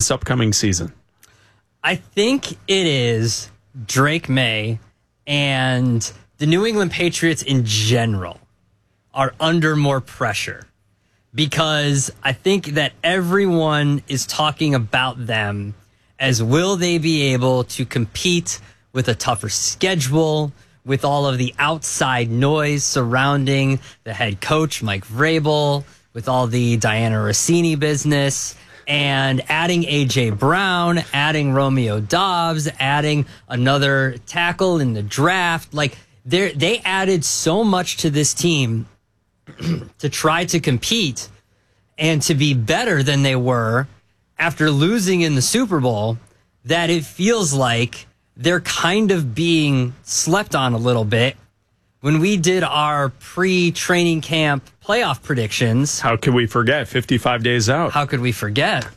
this upcoming season? I think it is Drake May and the New England Patriots in general are under more pressure because I think that everyone is talking about them as will they be able to compete with a tougher schedule, with all of the outside noise surrounding the head coach, Mike Vrabel, with all the Diana Rossini business, and adding A.J. Brown, adding Romeo Doubs, adding another tackle in the draft. Like, they added so much to this team to try to compete and to be better than they were after losing in the Super Bowl that it feels like they're kind of being slept on a little bit. When we did our pre-training camp playoff predictions... How could we forget? 55 days out. How could we forget?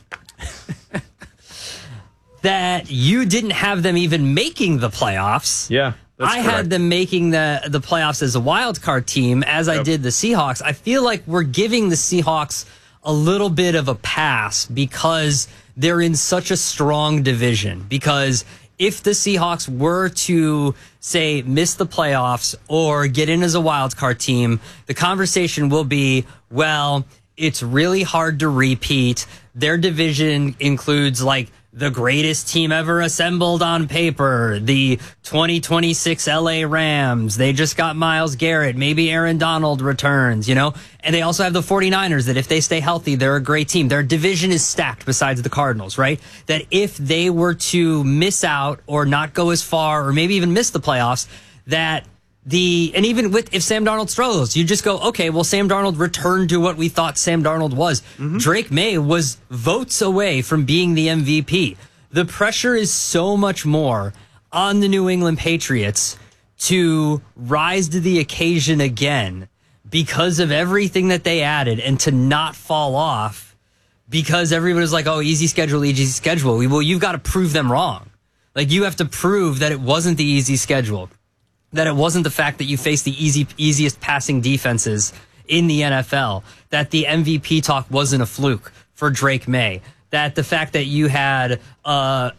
That you didn't have them even making the playoffs. Yeah, that's I correct. had them making the playoffs as a wild card team, as I did the Seahawks. I feel like we're giving the Seahawks a little bit of a pass because they're in such a strong division. Because if the Seahawks were to, say, miss the playoffs or get in as a wild card team, the conversation will be, well, it's really hard to repeat. Their division includes, like, the greatest team ever assembled on paper, the 2026 LA Rams. They just got Myles Garrett. Maybe Aaron Donald returns, you know? And they also have the 49ers that if they stay healthy, they're a great team. Their division is stacked besides the Cardinals, right? That if they were to miss out or not go as far or maybe even miss the playoffs, that and even with if Sam Darnold struggles, you just go, okay, well, Sam Darnold returned to what we thought Sam Darnold was. Mm-hmm. Drake May was votes away from being the MVP. The pressure is so much more on the New England Patriots to rise to the occasion again because of everything that they added and to not fall off because everybody's like, oh, easy schedule, easy schedule. Well, you've got to prove them wrong. Like, you have to prove that it wasn't the easy schedule. That it wasn't the fact that you faced the easiest passing defenses in the NFL, that the MVP talk wasn't a fluke for Drake May, that the fact that you had a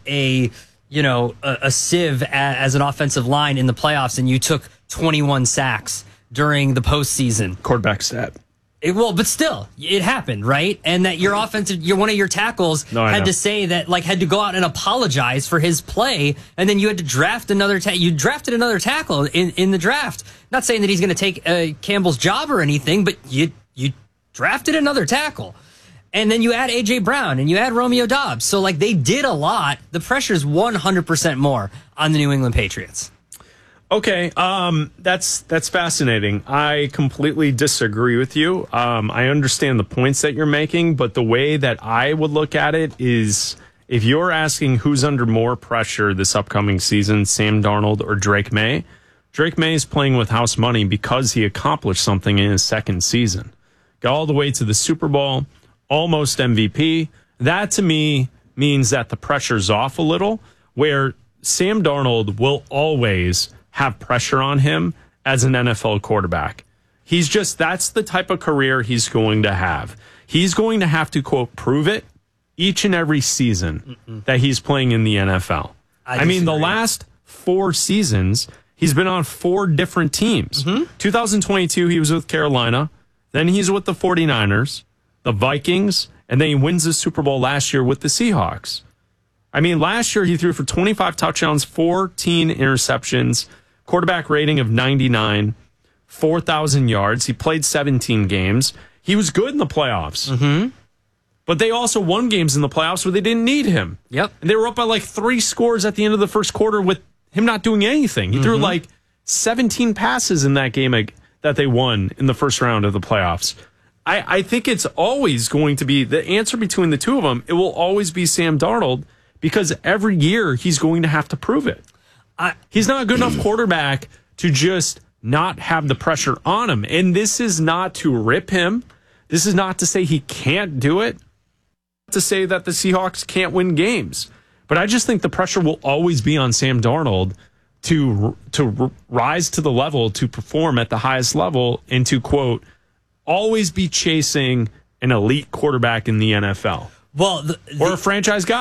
sieve as an offensive line in the playoffs and you took 21 sacks during the postseason. Quarterback stat. But still, it happened, right? And that your one of your tackles had to say that, like, had to go out and apologize for his play, and then you had to draft another. You drafted another tackle in the draft. Not saying that he's going to take Campbell's job or anything, but you drafted another tackle, and then you add A.J. Brown and you add Romeo Doubs. So, like, they did a lot. The pressure's 100% more on the New England Patriots. Okay, that's fascinating. I completely disagree with you. I understand the points that you're making, but the way that I would look at it is if you're asking who's under more pressure this upcoming season, Sam Darnold or Drake May is playing with house money because he accomplished something in his second season. Got all the way to the Super Bowl, almost MVP. That, to me, means that the pressure's off a little, where Sam Darnold will always have pressure on him as an NFL quarterback. That's the type of career he's going to have. He's going to have to, quote, prove it each and every season that he's playing in the NFL. I mean, the last 4 seasons, he's been on 4 different teams. 2022, he was with Carolina. Then he's with the 49ers, the Vikings, and then he wins the Super Bowl last year with the Seahawks. I mean, last year he threw for 25 touchdowns, 14 interceptions, quarterback rating of 99, 4,000 yards. He played 17 games. He was good in the playoffs. Mm-hmm. But they also won games in the playoffs where they didn't need him. Yep. And they were up by like 3 scores at the end of the first quarter with him not doing anything. He threw like 17 passes in that game that they won in the first round of the playoffs. I think it's always going to be the answer between the two of them. It will always be Sam Darnold because every year he's going to have to prove it. He's not a good enough quarterback to just not have the pressure on him. And this is not to rip him. This is not to say he can't do it. To say that the Seahawks can't win games. But I just think the pressure will always be on Sam Darnold to rise to the level, to perform at the highest level, and to, quote, always be chasing an elite quarterback in the NFL. Well, or a franchise guy.